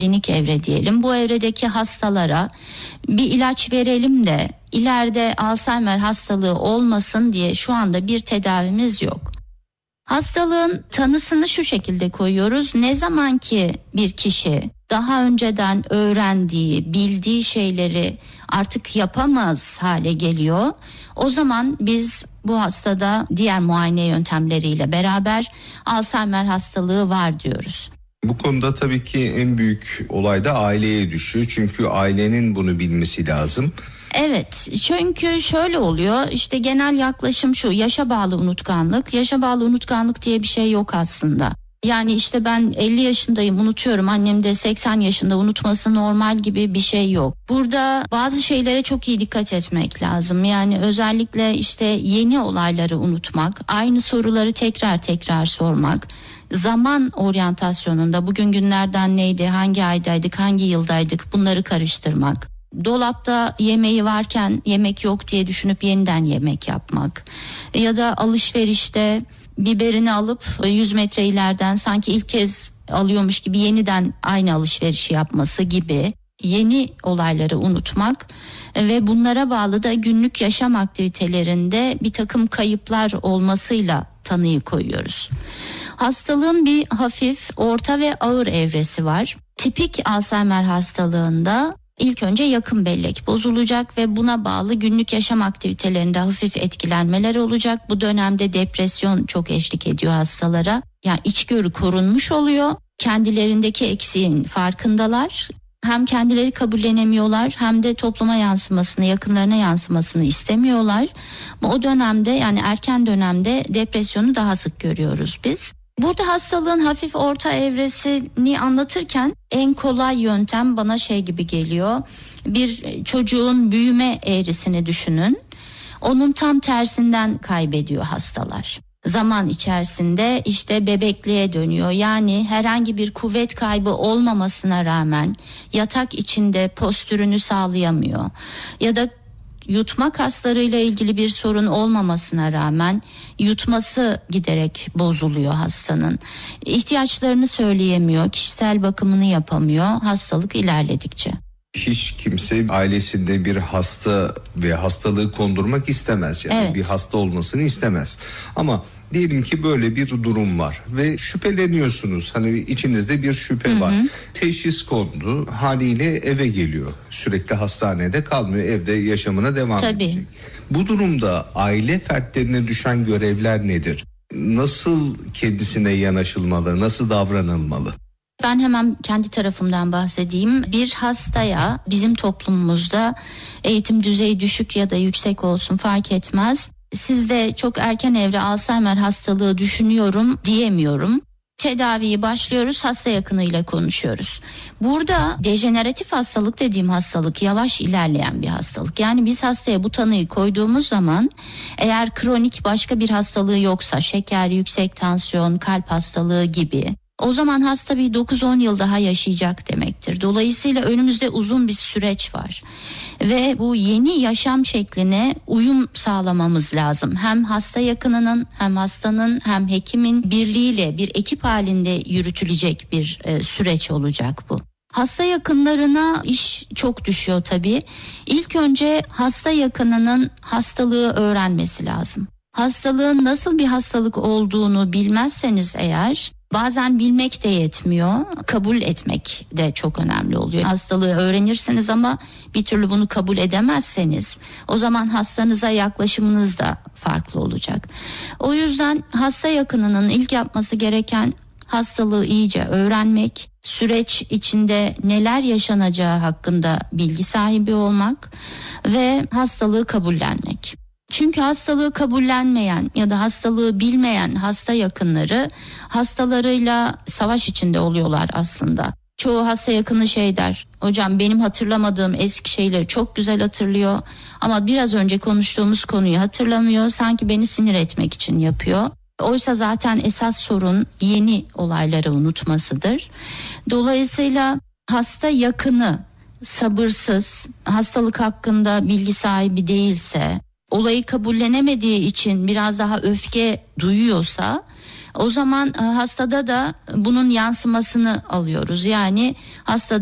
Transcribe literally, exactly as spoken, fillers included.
klinik evre diyelim. Bu evredeki hastalara bir ilaç verelim de ileride Alzheimer hastalığı olmasın diye şu anda bir tedavimiz yok. Hastalığın tanısını şu şekilde koyuyoruz. Ne zaman ki bir kişi daha önceden öğrendiği, bildiği şeyleri artık yapamaz hale geliyor, o zaman biz bu hastada diğer muayene yöntemleriyle beraber Alzheimer hastalığı var diyoruz. Bu konuda tabii ki en büyük olay da aileye düşüyor. Çünkü ailenin bunu bilmesi lazım. Evet, çünkü şöyle oluyor, işte genel yaklaşım şu: yaşa bağlı unutkanlık. Yaşa bağlı unutkanlık diye bir şey yok aslında. Yani işte ben elli yaşındayım, unutuyorum, annem de seksen yaşında, unutması normal gibi bir şey yok. Burada bazı şeylere çok iyi dikkat etmek lazım. Yani özellikle işte yeni olayları unutmak, aynı soruları tekrar tekrar sormak, zaman oryantasyonunda bugün günlerden neydi, hangi aydaydık, hangi yıldaydık, bunları karıştırmak. Dolapta yemeği varken yemek yok diye düşünüp yeniden yemek yapmak. Ya da alışverişte biberini alıp yüz metre ileriden sanki ilk kez alıyormuş gibi yeniden aynı alışverişi yapması gibi yeni olayları unutmak ve bunlara bağlı da günlük yaşam aktivitelerinde bir takım kayıplar olmasıyla tanıyı koyuyoruz. Hastalığın bir hafif, orta ve ağır evresi var. Tipik Alzheimer hastalığında İlk önce yakın bellek bozulacak ve buna bağlı günlük yaşam aktivitelerinde hafif etkilenmeler olacak. Bu dönemde depresyon çok eşlik ediyor hastalara. Yani içgörü korunmuş oluyor. Kendilerindeki eksiğin farkındalar. Hem kendileri kabullenemiyorlar hem de topluma yansımasını, yakınlarına yansımasını istemiyorlar. O dönemde, yani erken dönemde depresyonu daha sık görüyoruz biz. Burada hastalığın hafif orta evresini anlatırken en kolay yöntem bana şey gibi geliyor. Bir çocuğun büyüme eğrisini düşünün. Onun tam tersinden kaybediyor hastalar. Zaman içerisinde işte bebekliğe dönüyor. Yani herhangi bir kuvvet kaybı olmamasına rağmen yatak içinde postürünü sağlayamıyor. Ya da yutma kaslarıyla ilgili bir sorun olmamasına rağmen yutması giderek bozuluyor hastanın. İhtiyaçlarını söyleyemiyor, kişisel bakımını yapamıyor hastalık ilerledikçe. Hiç kimse ailesinde bir hasta ve hastalığı kondurmak istemez. Yani evet. bir hasta olmasını istemez. Ama diyelim ki böyle bir durum var ve şüpheleniyorsunuz. Hani içinizde bir şüphe hı hı. var. Teşhis kondu. Haliyle eve geliyor. Sürekli hastanede kalmıyor. Evde yaşamına devam Tabii. edecek. Bu durumda aile fertlerine düşen görevler nedir? Nasıl kendisine yanaşılmalı? Nasıl davranılmalı? Ben hemen kendi tarafımdan bahsedeyim. Bir hastaya bizim toplumumuzda eğitim düzeyi düşük ya da yüksek olsun fark etmez. Sizde çok erken evre Alzheimer hastalığı düşünüyorum diyemiyorum. Tedaviyi başlıyoruz, hasta yakınıyla konuşuyoruz. Burada dejeneratif hastalık dediğim hastalık yavaş ilerleyen bir hastalık. Yani biz hastaya bu tanıyı koyduğumuz zaman eğer kronik başka bir hastalığı yoksa, şeker, yüksek tansiyon, kalp hastalığı gibi, o zaman hasta bir dokuz on yıl daha yaşayacak demektir. Dolayısıyla önümüzde uzun bir süreç var. Ve bu yeni yaşam şekline uyum sağlamamız lazım. Hem hasta yakınının, hem hastanın, hem hekimin birliğiyle bir ekip halinde yürütülecek bir e, süreç olacak bu. Hasta yakınlarına iş çok düşüyor tabii. İlk önce hasta yakınının hastalığı öğrenmesi lazım. Hastalığın nasıl bir hastalık olduğunu bilmezseniz eğer, bazen bilmek de yetmiyor, kabul etmek de çok önemli oluyor. Hastalığı öğrenirsiniz ama bir türlü bunu kabul edemezseniz, o zaman hastanıza yaklaşımınız da farklı olacak. O yüzden hasta yakınının ilk yapması gereken hastalığı iyice öğrenmek, süreç içinde neler yaşanacağı hakkında bilgi sahibi olmak ve hastalığı kabullenmek. Çünkü hastalığı kabullenmeyen ya da hastalığı bilmeyen hasta yakınları hastalarıyla savaş içinde oluyorlar aslında. Çoğu hasta yakını şey der: hocam benim hatırlamadığım eski şeyleri çok güzel hatırlıyor ama biraz önce konuştuğumuz konuyu hatırlamıyor, sanki beni sinir etmek için yapıyor. Oysa zaten esas sorun yeni olayları unutmasıdır. Dolayısıyla hasta yakını sabırsız, hastalık hakkında bilgi sahibi değilse, olayı kabullenemediği için biraz daha öfke duyuyorsa, o zaman hastada da bunun yansımasını alıyoruz. Yani hasta